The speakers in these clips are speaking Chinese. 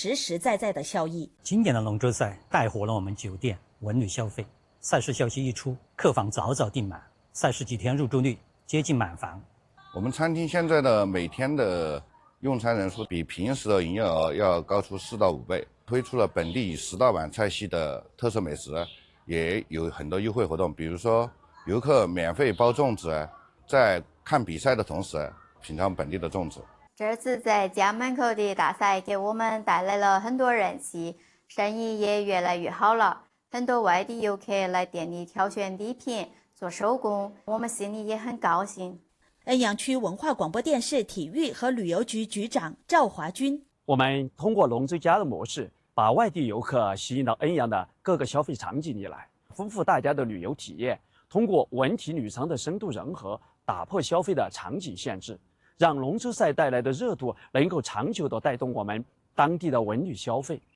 实实在在的效益。 今年的龙舟赛带火了我们酒店文旅消费，赛事消息一出，客房早早订满，赛事几天入住率接近满房。 我们餐厅现在的每天的用餐人数比平时的营业额要高出4到5倍，推出了本地10大碗菜系的特色美食，也有很多优惠活动，比如说游客免费包粽子，在看比赛的同时品尝本地的粽子。 这次在家门口的大赛给我们带来了很多人气，生意也越来越好了。很多外地游客来店里挑选礼品做手工，我们心里也很高兴。 恩阳区文化广播电视体育和旅游局局长赵华军： 我们通过龙舟家的模式，把外地游客吸引到恩阳的各个消费场景里来，丰富大家的旅游体验。通过文体旅商的深度融合，打破消费的场景限制，让龙舟赛带来的热度能够长久地带动我们当地的文旅消费。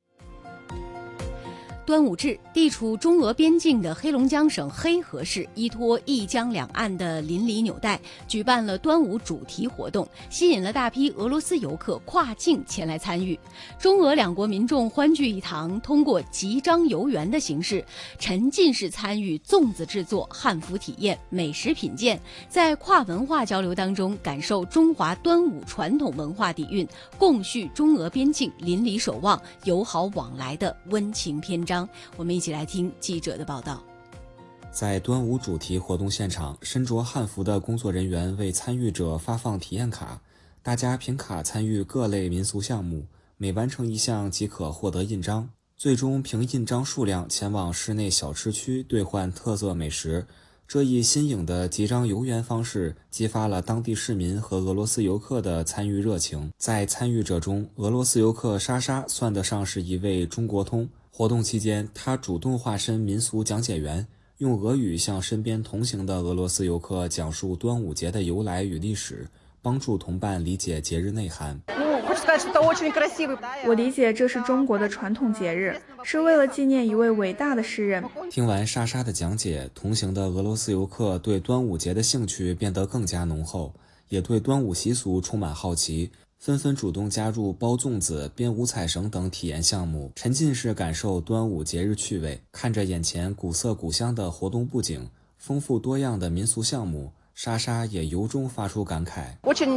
端午至，地处中俄边境的黑龙江省黑河市依托一江两岸的邻里纽带，举办了端午主题活动，吸引了大批俄罗斯游客跨境前来参与。中俄两国民众欢聚一堂，通过集章游园的形式，沉浸式参与粽子制作、汉服体验、美食品鉴，在跨文化交流当中感受中华端午传统文化底蕴，共叙中俄边境邻里守望、友好往来的温情篇章。我们一起来听记者的报道。 在端午主题活动现场，身着汉服的工作人员为参与者发放体验卡，大家凭卡参与各类民俗项目，每完成一项即可获得印章，最终凭印章数量前往市内小吃区兑换特色美食。这一新颖的集章游园方式激发了当地市民和俄罗斯游客的参与热情。在参与者中，俄罗斯游客莎莎算得上是一位中国通。活动期间，她主动化身民俗讲解员，用俄语向身边同行的俄罗斯游客讲述端午节的由来与历史，帮助同伴理解节日内涵。 我理解这是中国的传统节日，是为了纪念一位伟大的诗人。 听完莎莎的讲解，同行的俄罗斯游客对端午节的兴趣变得更加浓厚，也对端午习俗充满好奇，纷纷主动加入包粽子、编五彩绳等体验项目，沉浸式感受端午节日趣味。看着眼前古色古香的活动布景，丰富多样的民俗项目，莎莎也由衷发出感慨。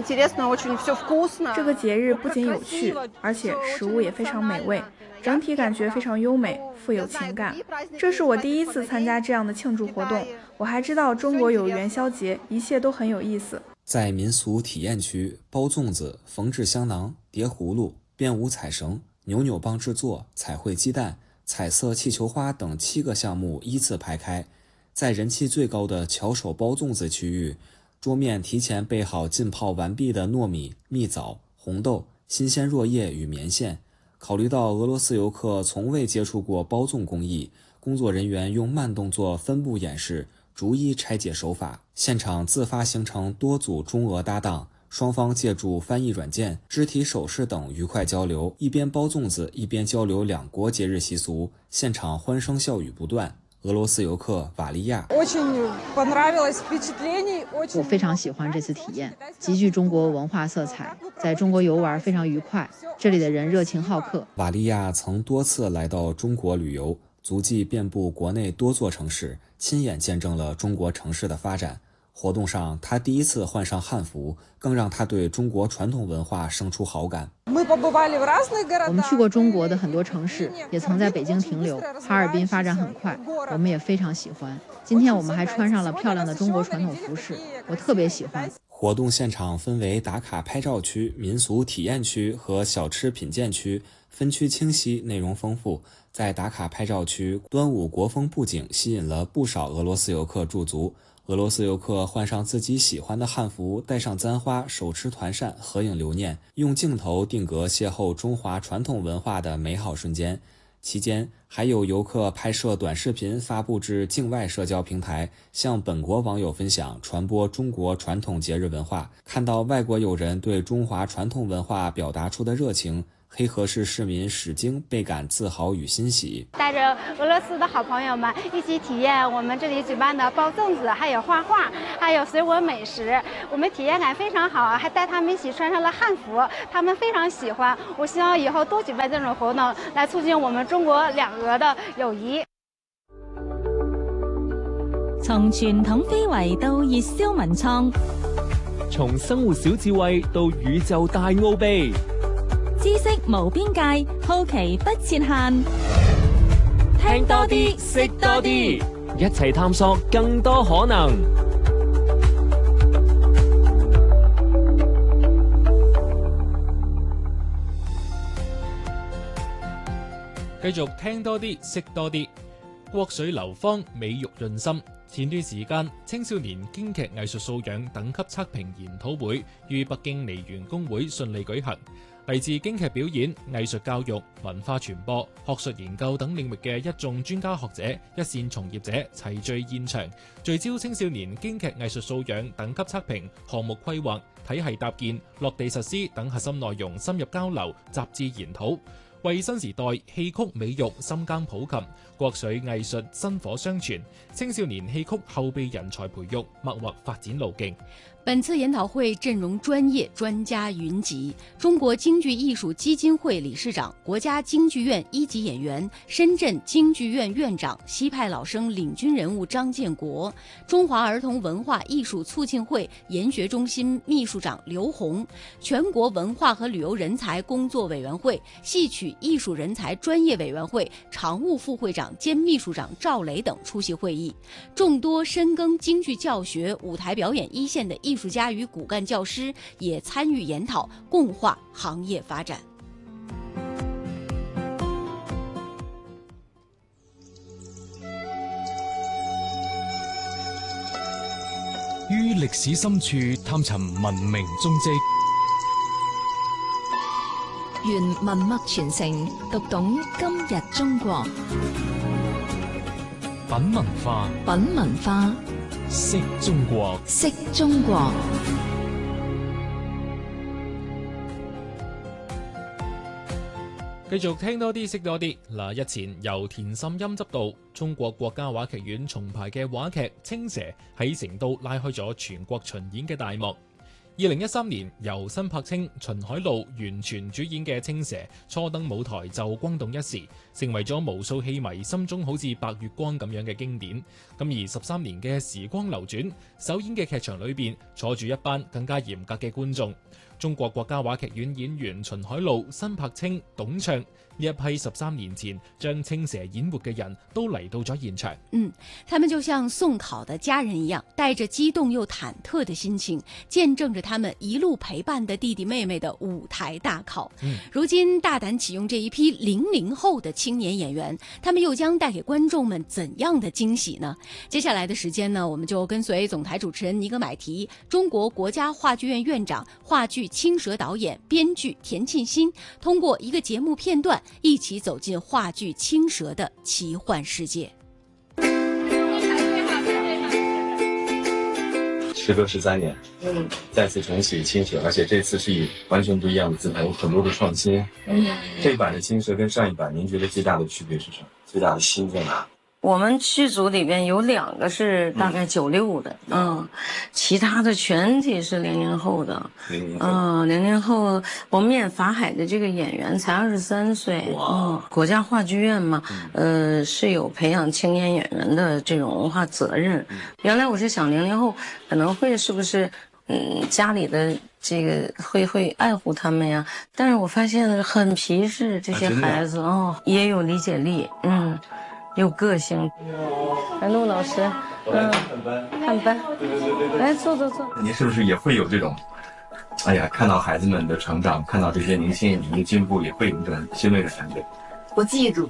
这个节日不仅有趣，而且食物也非常美味，整体感觉非常优美，富有情感。这是我第一次参加这样的庆祝活动，我还知道中国有元宵节，一切都很有意思。 在民俗体验区，包粽子、缝制香囊、叠葫芦、编五彩绳、扭扭棒制作、彩绘鸡蛋、彩色气球花等7个项目依次排开。在人气最高的巧手包粽子区域，桌面提前备好浸泡完毕的糯米、蜜枣、红豆、新鲜箬叶与棉线。考虑到俄罗斯游客从未接触过包粽工艺，工作人员用慢动作分步演示，逐一拆解手法。现场自发形成多组中俄搭档，双方借助翻译软件、肢体手势等愉快交流，一边包粽子一边交流两国节日习俗，现场欢声笑语不断。俄罗斯游客瓦利亚： 我非常喜欢这次体验，极具中国文化色彩，在中国游玩非常愉快，这里的人热情好客。 瓦利亚曾多次来到中国旅游，足迹遍布国内多座城市，亲眼见证了中国城市的发展。活动上，他第一次换上汉服，更让他对中国传统文化生出好感。 我们去过中国的很多城市，也曾在北京停留。哈尔滨发展很快，我们也非常喜欢。今天我们还穿上了漂亮的中国传统服饰，我特别喜欢。 活动现场分为打卡拍照区、民俗体验区和小吃品鉴区，分区清晰，内容丰富。在打卡拍照区，端午国风布景吸引了不少俄罗斯游客驻足。俄罗斯游客换上自己喜欢的汉服，戴上簪花，手持团扇，合影留念，用镜头定格邂逅中华传统文化的美好瞬间。期间还有游客拍摄短视频发布至境外社交平台，向本国网友分享，传播中国传统节日文化。看到外国友人对中华传统文化表达出的热情， 黑河市市民史晶倍感自豪与欣喜， 带着俄罗斯的好朋友们一起体验我们这里举办的包粽子，还有画画，还有随我美食，我们体验感非常好，还带他们一起穿上了汉服，他们非常喜欢。我希望以后多举办这种活動，來促進我們中國兩俄的友誼。 從傳統非遺到熱銷文創， 從生活小智慧到宇宙大奧秘， 知識無邊界，好奇不設限。 聽多啲，識多啲，一齊探索更多可能。 繼續聽多啲，識多啲。國粹流芳，美玉潤心。前段時間，青少年京劇藝術素養等級測評研討會於北京梨園公會順利舉行。嚟自京劇表演、藝術教育、文化傳播、學術研究等領域嘅一眾專家學者、一線從業者齊聚現場，聚焦青少年京劇藝術素養等級測評、項目規劃、體系搭建、落地實施等核心內容深入交流、集致研討，為新時代戲曲美育深耕普及，國粹藝術薪火相傳，青少年戲曲後備人才培育擘劃發展路徑。 本次研討會陣容專業，專家雲集。中國京劇藝術基金會理事長、國家京劇院一級演員、深圳京劇院院長、西派老生領軍人物張建國，中華兒童文化藝術促進會研學中心秘書長劉紅，全國文化和旅遊人才工作委員會戲曲藝術人才專業委員會常務副會長兼秘書長趙磊等出席會議。眾多深耕京劇教學、舞台表演一線的藝術家與骨幹教師也參與研討，共話行業發展。 於歷史深處探尋文明蹤跡， 願文脈傳承，讀懂今日中國。 品文化， 品文化， 識中國， 識中國。 繼續聽多啲，識多啲。嗱，日前由田心音執導、中國國家話劇院重排嘅話劇《青蛇》喺成都拉開咗全國巡演嘅大幕。2013年由辛柏青、秦海璐完全主演嘅《青蛇》初登舞台就轟動一時，成為咗無數戲迷心中好似白月光咁樣嘅經典。咁而13年嘅時光流轉，首演嘅劇場裏邊坐住一班更加嚴格嘅觀眾。中國國家話劇院演員秦海璐、辛柏青、董暢呢一批13年前將青蛇演活嘅人都嚟到咗現場。 他們就像送考的家人一樣，帶着激動又忐忑的心情，見證着他們一路陪伴的弟弟妹妹的舞台大考。如今大膽啟用這一批00後的青年演員，他們又將帶給觀眾們怎樣的驚喜呢？接下來的時間呢，我們就跟隨總台主持人尼格買提、中國國家話劇院院長、話劇青蛇導演、編劇田沁鑫，通過一個節目片段，一起走進話劇青蛇的奇幻世界。 時隔13年，再次重啟青蛇，而且這次是以完全不一樣的姿態，有很多的創新。這一版的青蛇跟上一版，您覺得最大的區別是什麼？最大的新在哪？ 我們劇組裡邊有2個是大概95的，其他的全體是00後的。00後，我們演法海的這個演員才23歲。國家話劇院嘛，是有培養青年演員的這種文化責任。原來我是想00後可能會是不是，家裡的這個會愛護他們呀？但是我發現很皮實，這些孩子也有理解力，有個性。來，陸老師，看班，對，來坐。 您是不是也會有這種，哎呀，看到孩子們的成長，看到這些年輕演員的進步，也會有一種欣慰的感覺？ 我記住。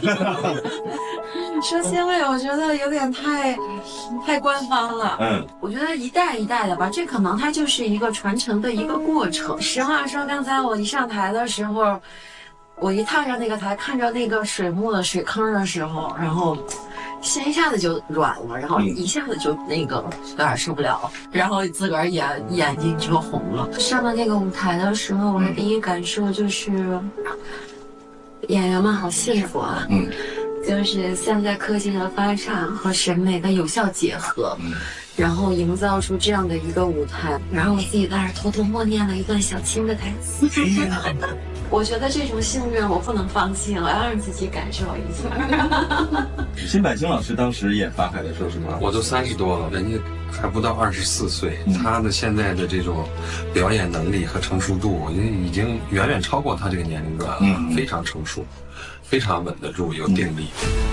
說欣慰，我覺得有點太官方了。我覺得一代一代的吧，這可能它就是一個傳承的一個過程。實話說，剛才我一上台的時候，我一踏上那個台，看着那個水幕的水坑的時候，然後心一下子就软了，然后一下子就那个有点受不了，然后自个儿眼睛就红了。上到那个舞台的时候，我的第一感受就是演员们好幸福啊。就是现在科技的发展和审美的有效结合，然后营造出这样的一个舞台。然后我自己在那儿偷偷默念了一段小青的台词。我觉得这种幸运我不能放弃，我要让自己感受一下。 辛柏青老师当时演法海的时候是吗？ 我都30多了，人家还不到24岁，他的现在的这种表演能力和成熟度，我觉得已经远远超过他这个年龄段了，非常成熟，非常稳得住，有定力。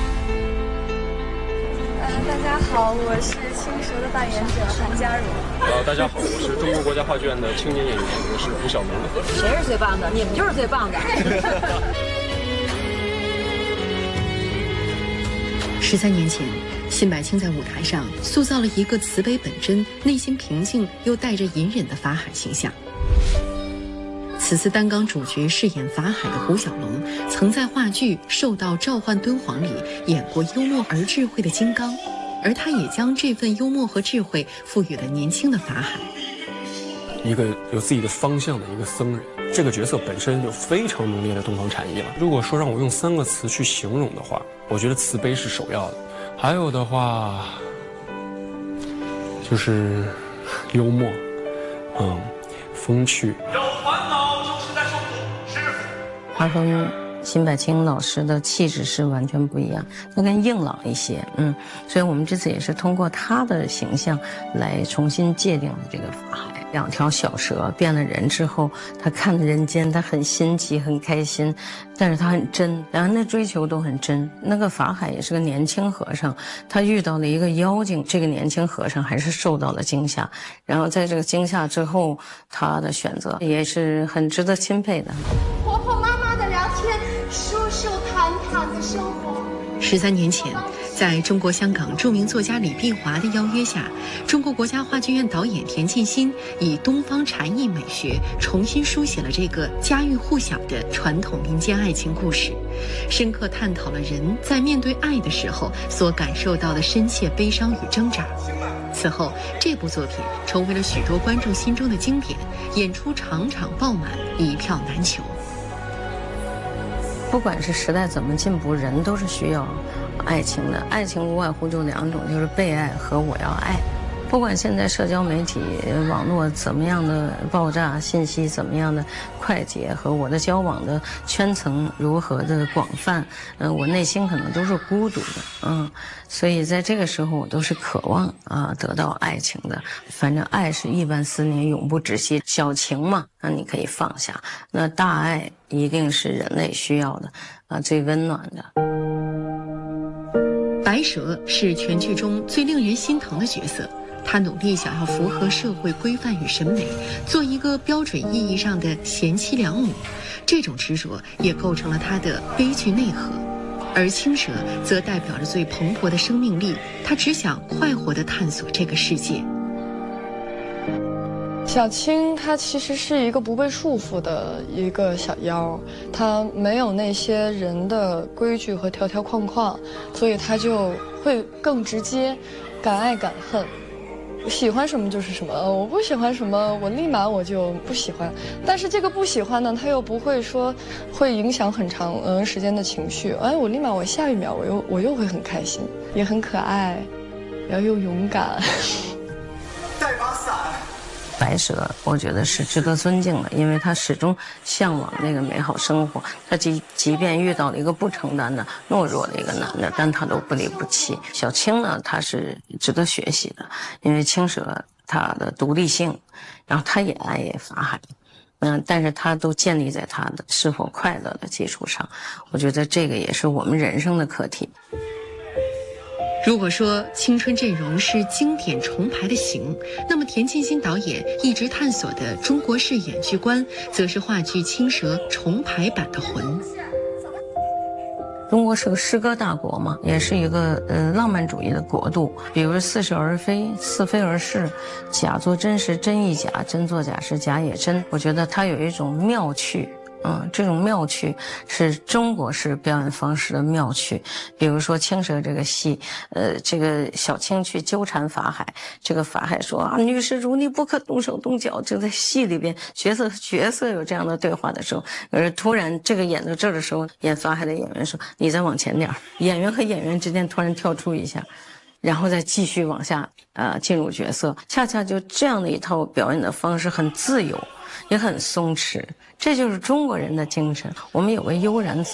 大家好，我是青蛇的扮演者韩佳茹。 大家好，我是中国国家话剧院的青年演员，我是胡晓萌。 谁是最棒的？你们就是最棒的。 13年前，辛柏青在舞台上塑造了一个慈悲本真、内心平静又带着隐忍的法海形象。此次担纲主角饰演法海的胡晓龙，曾在话剧《兽道召唤敦煌》里演过幽默而智慧的金刚，而他也将这份幽默和智慧赋予了年轻的法海。 一个有自己的方向的一个僧人，这个角色本身有非常浓烈的东方禅意了。如果说让我用3个词去形容的话，我觉得慈悲是首要的，还有的话就是幽默，风趣。 他跟辛柏青老师的气质是完全不一样，他更硬朗一些，所以我们这次也是通过他的形象来重新界定了这个法海。2条小蛇变了人之后，他看着人间，他很新奇，很开心，但是他很真，两人的追求都很真。那个法海也是个年轻和尚，他遇到了一个妖精，这个年轻和尚还是受到了惊吓，然后在这个惊吓之后，他的选择也是很值得钦佩的。 婆婆妈妈的聊天，叔叔谈谈的生活。 13年前，在中国香港著名作家李碧华的邀约下，中国国家话剧院导演田沁鑫以东方禅意美学重新书写了这个家喻户晓的传统民间爱情故事，深刻探讨了人在面对爱的时候所感受到的深切悲伤与挣扎。此后，这部作品成为了许多观众心中的经典，演出场场爆满，一票难求。 不管是时代怎么进步，人都是需要爱情的。爱情无外乎就2种，就是被爱和我要爱。不管现在社交媒体网络怎么样的爆炸，信息怎么样的快捷，和我的交往的圈层如何的广泛，我内心可能都是孤独的，所以在这个时候我都是渴望得到爱情的。反正爱是亿万思念永不止息，小情嘛，那你可以放下，那大爱一定是人类需要的最温暖的。 白蛇是全剧中最令人心疼的角色，他努力想要符合社会规范与审美，做一个标准意义上的贤妻良母，这种执着也构成了他的悲剧内核。而青蛇则代表着最蓬勃的生命力，他只想快活地探索这个世界。 小青她其实是一个不被束缚的一个小妖，她没有那些人的规矩和条条框框，所以她就会更直接，敢爱敢恨。我喜欢什么就是什么，我不喜欢什么，我立马我就不喜欢。但是这个不喜欢呢，它又不会说会影响很长时间的情绪。我立马我下一秒我又会很开心，也很可爱，然后又勇敢。 带把伞。白蛇我觉得是值得尊敬的，因为他始终向往那个美好生活，他即便遇到了一个不承担的懦弱的一个男的，但他都不离不弃。小青呢，他是值得学习的，因为青蛇他的独立性，然后他也爱法海，但是他都建立在他的是否快乐的基础上，我觉得这个也是我们人生的课题。 如果说青春阵容是经典重排的型，那么田沁鑫导演一直探索的中国式演剧观，则是话剧《青蛇》重排版的魂。 中国是个诗歌大国嘛，也是一个浪漫主义的国度。比如似是而非，似非而是，假作真时真亦假，真作假时假也真。我觉得它有一种妙趣这种妙趣是中国式表演方式的妙趣。比如说青蛇这个戏，这个小青去纠缠法海，这个法海说啊，女施主你不可动手动脚。就在戏里边角色有这样的对话的时候，突然这个演到这儿的时候，演法海的演员说你再往前点，演员和演员之间突然跳出一下，然后再继续往下进入角色。恰恰就这样的一套表演的方式很自由，也很松弛，这就是中国人的精神。我们有个悠然自